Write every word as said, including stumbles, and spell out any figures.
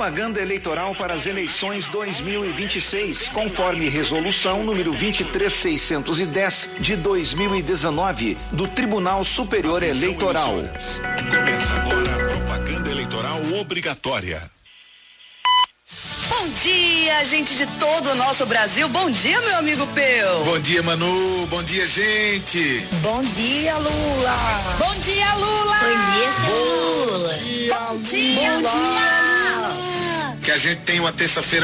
Propaganda eleitoral para as eleições dois mil e vinte e seis, conforme resolução número vinte e três mil seiscentos e dez de dois mil e dezenove do Tribunal Superior Eleitoral. Começa agora a propaganda eleitoral obrigatória. Bom dia, gente de todo o nosso Brasil. Bom dia, meu amigo Peu. Bom dia, Manu. Bom dia, gente. Bom dia, Lula. Bom dia, Lula. Bom dia, Lula. Bom dia, Lula. Bom dia, Lula. Que a gente tenha uma terça-feira